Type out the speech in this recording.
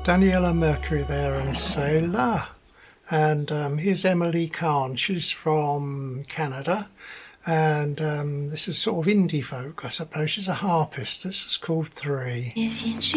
Daniela Mercury there and say la. And here's Emily Kahn. She's from Canada. And this is sort of indie folk, I suppose. She's a harpist. This is called Three. If you choose